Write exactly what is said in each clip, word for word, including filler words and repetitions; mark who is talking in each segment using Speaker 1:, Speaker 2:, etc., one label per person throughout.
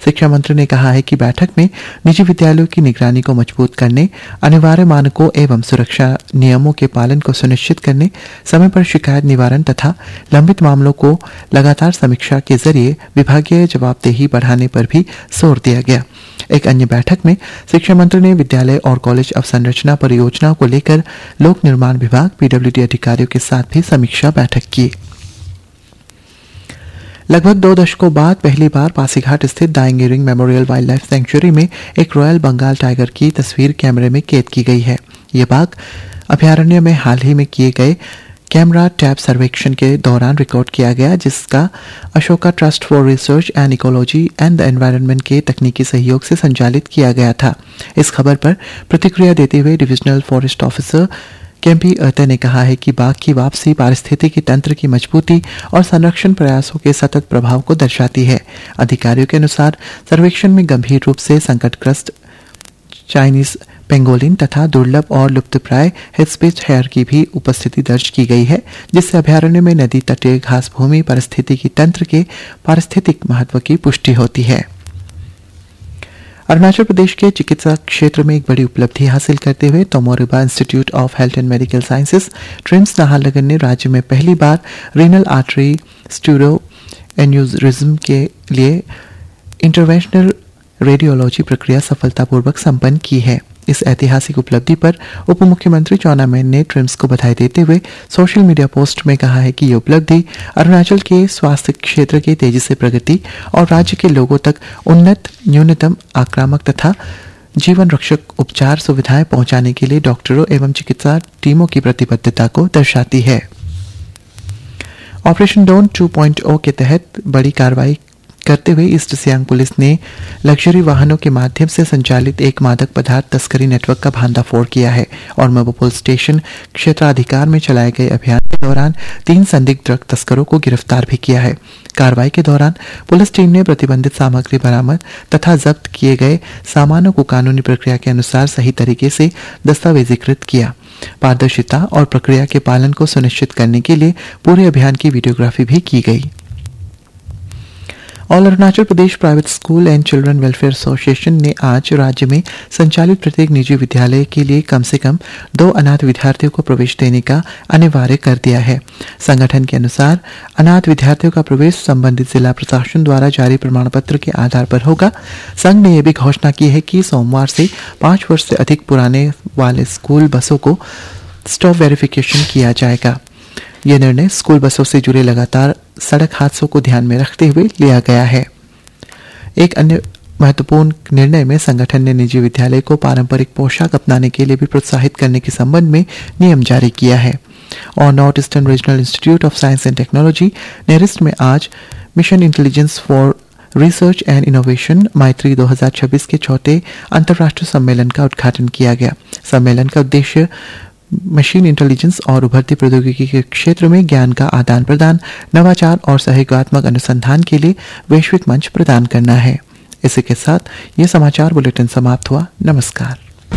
Speaker 1: शिक्षा मंत्री ने कहा है कि बैठक में निजी विद्यालयों की निगरानी को मजबूत करने, अनिवार्य मानकों एवं सुरक्षा नियमों के पालन को सुनिश्चित करने, समय पर शिकायत निवारण तथा लंबित मामलों को लगातार समीक्षा के जरिए विभागीय जवाबदेही बढ़ाने पर भी जोर दिया गया। एक अन्य बैठक में शिक्षा मंत्री ने विद्यालय और कॉलेज अवसंरचना परियोजनाओं को लेकर लोक निर्माण विभाग पीडब्ल्यूडी अधिकारियों के साथ भी समीक्षा बैठक की। लगभग दो दशकों बाद पहली बार पासीघाट स्थित dying earring memorial wild life sanctuary में एक रॉयल बंगाल टाइगर की तस्वीर कैमरे में कैद की गई है। ये बाघ अभयारण्य में हाल ही में किए गए कैमरा टैब सर्वेक्षण के दौरान रिकॉर्ड किया गया, जिसका Ashoka trust for research and ecology and the environment के तकनीकी सहयोग से संचालित किया गया था। इस खबर पर प्रतिक्रिया देते हुए डिविजनल फॉरेस्ट ऑफिसर केम्पी अते ने कहा है कि बाघ की वापसी पारिस्थितिकी तंत्र की मजबूती और संरक्षण प्रयासों के सतत प्रभाव को दर्शाती है। अधिकारियों के अनुसार सर्वेक्षण में गंभीर रूप से संकटग्रस्त चाइनीज पेंगोलिन तथा दुर्लभ और लुप्तप्राय हेस्पेज हेयर की भी उपस्थिति दर्ज की गई है, जिससे अभयारण्य में नदी तटीय घास भूमि पारिस्थितिकी तंत्र के पारिस्थितिक महत्व की पुष्टि होती है। अरुणाचल प्रदेश के चिकित्सा क्षेत्र में एक बड़ी उपलब्धि हासिल करते हुए तोमोरिबा institute of health and medical sciences TRIMS Naharlagun ने राज्य में पहली बार रीनल आर्टरी स्टूरो एन्यूरिज्म के लिए इंटरवेंशनल रेडियोलॉजी प्रक्रिया सफलतापूर्वक संपन्न की है। इस ऐतिहासिक उपलब्धि पर उप मुख्यमंत्री चौना मैन ने ट्रिम्स को बधाई देते हुए सोशल मीडिया पोस्ट में कहा है कि ये उपलब्धि अरुणाचल के स्वास्थ्य क्षेत्र की तेजी से प्रगति और राज्य के लोगों तक उन्नत, न्यूनतम आक्रामक तथा जीवन रक्षक उपचार सुविधाएं पहुंचाने के लिए डॉक्टरों एवं चिकित्सा टीमों की प्रतिबद्धता को दर्शाती है। ऑपरेशन डॉन टू पॉइंट ओ के तहत बड़ी कार्रवाई करते हुए ईस्ट सियांग पुलिस ने लग्जरी वाहनों के माध्यम से संचालित एक मादक पदार्थ तस्करी नेटवर्क का भांडाफोड़ किया है और मबो पुलिस स्टेशन क्षेत्राधिकार में चलाए गए अभियान के दौरान तीन संदिग्ध ड्रग तस्करों को गिरफ्तार भी किया है। कार्रवाई के दौरान पुलिस टीम ने प्रतिबंधित सामग्री बरामद तथा जब्त किए गए सामानों को कानूनी प्रक्रिया के अनुसार सही तरीके से दस्तावेजीकृत किया। पारदर्शिता और प्रक्रिया के पालन को सुनिश्चित करने के लिए पूरे अभियान की वीडियोग्राफी भी की गई। All Arunachal Pradesh private school and children welfare association ने आज राज्य में संचालित प्रत्येक निजी विद्यालय के लिए कम से कम दो अनाथ विद्यार्थियों को प्रवेश देने का अनिवार्य कर दिया है। संगठन के अनुसार अनाथ विद्यार्थियों का प्रवेश संबंधित जिला प्रशासन द्वारा जारी प्रमाण पत्र के आधार पर होगा। संघ ने यह भी घोषणा की है कि सोमवार से पांच वर्ष से अधिक पुराने वाले स्कूल बसों को स्टॉप वेरिफिकेशन किया जाएगा। यह निर्णय स्कूल बसों से जुड़े लगातार सड़क हादसों को ध्यान में रखते हुए लिया गया है। एक अन्य महत्वपूर्ण निर्णय में संगठन ने निजी विद्यालय को पारंपरिक पोशाक अपनाने के लिए भी प्रोत्साहित करने के संबंध में नियम जारी किया है। और north eastern regional institute of science and technology NERIST में आज mission intelligence for research and innovation मैत्री दो हज़ार छब्बीस के चौथे अंतर्राष्ट्रीय सम्मेलन का उद्घाटन किया गया। सम्मेलन का उद्देश्य मशीन इंटेलिजेंस और उभरती प्रौद्योगिकी के क्षेत्र में ज्ञान का आदान प्रदान, नवाचार और सहयोगात्मक अनुसंधान के लिए वैश्विक मंच प्रदान करना है। इसी के साथ ये समाचार बुलेटिन समाप्त हुआ। नमस्कार।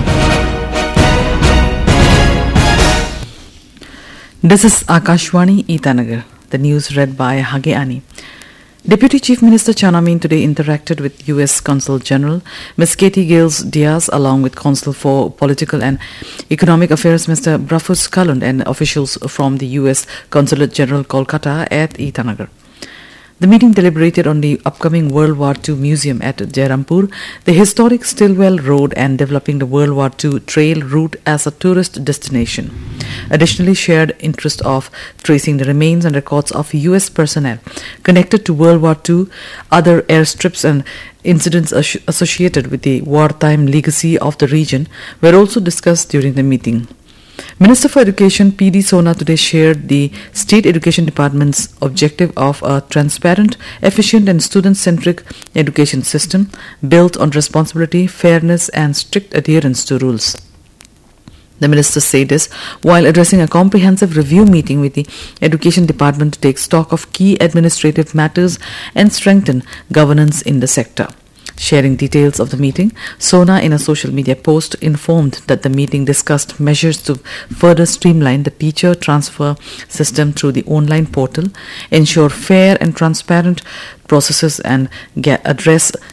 Speaker 2: This is Akashwani Itanagar. The news read by Hage Ani. Deputy Chief Minister Chana Mein today interacted with U S Consul General Miz Katie Gales Diaz along with Consul for Political and Economic Affairs Mister Brafus Kalund and officials from the U S Consulate General Kolkata at Itanagar. The meeting deliberated on the upcoming World War Two Museum at Jairampur, the historic Stillwell Road and developing the World War Two trail route as a tourist destination. Additionally, shared interest of tracing the remains and records of U S personnel connected to World War Two, other airstrips and incidents associated with the wartime legacy of the region were also discussed during the meeting. Minister for Education P D Sona today shared the State Education Department's objective of a transparent, efficient and student-centric education system built on responsibility, fairness and strict adherence to rules. The minister said this while addressing a comprehensive review meeting with the Education Department to take stock of key administrative matters and strengthen governance in the sector. Sharing details of the meeting, Sona in a social media post informed that the meeting discussed measures to further streamline the teacher transfer system through the online portal, ensure fair and transparent processes and address